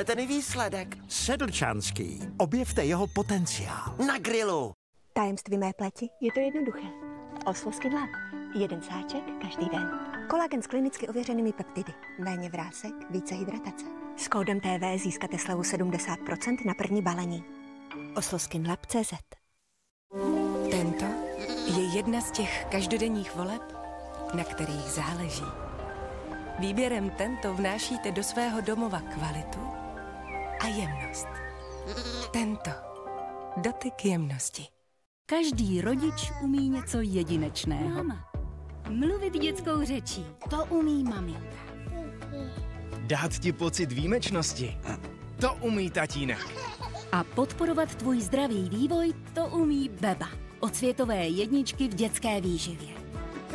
zapletený výsledek. Sedlčanský. Objevte jeho potenciál. Na grilu. Tajemství mé pleti je to jednoduché. Oslo Skin Lab. Jeden sáček každý den. Kolagen s klinicky ověřenými peptidy. Méně vrásek, více hydratace. S kódem TV získáte slevu 70% na první balení. osloskinlab.cz. Tento je jedna z těch každodenních voleb, na kterých záleží. Výběrem Tento vnášíte do svého domova kvalitu a jemnost. Tento. Dotyk jemnosti. Každý rodič umí něco jedinečného. Máma. Mluvit dětskou řečí. To umí maminka. Dát ti pocit výjimečnosti. To umí tatínek. A podporovat tvůj zdravý vývoj, to umí Beba. Od světové jedničky v dětské výživě.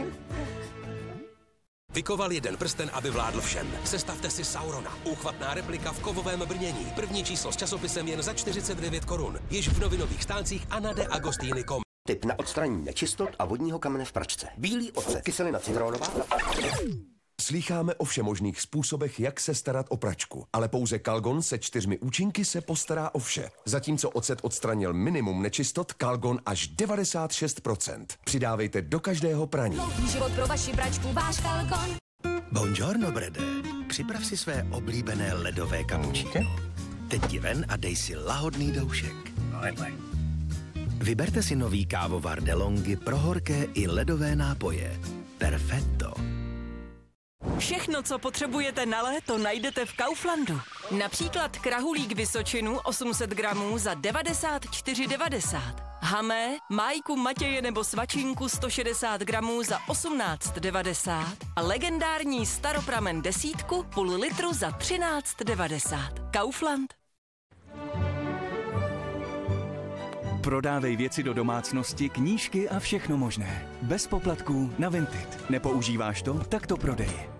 Vykoval jeden prsten, aby vládl všem. Sestavte si Saurona. Úchvatná replika v kovovém brnění. První číslo s časopisem jen za 49 korun. Již v novinových stáncích a na deagostiny.com. Tip na odstranění nečistot a vodního kamene v pračce. Bílý ocet, kyselina citronová. Slýcháme o všemožných způsobech, jak se starat o pračku, ale pouze Calgon se 4 účinky se postará o vše. Zatímco ocet odstranil minimum nečistot, Calgon až 96%. Přidávejte do každého praní. Dlouhý život pro vaši pračku, váš Calgon. Buongiorno, Brede. Připrav si své oblíbené ledové kapučíno. Teď ti ven a dej si lahodný doušek. Vyberte si nový kávovar DeLonghi pro horké i ledové nápoje. Perfetto. Všechno, co potřebujete na léto, najdete v Kauflandu. Například krahulík Vysočinu 800 gramů za 94,90. Hamé, májku Matěje nebo svačinku 160 gramů za 18,90. A legendární staropramen 10 půl litru za 13,90. Kaufland. Prodávej věci do domácnosti, knížky a všechno možné. Bez poplatků na Vinted. Nepoužíváš to? Tak to prodej.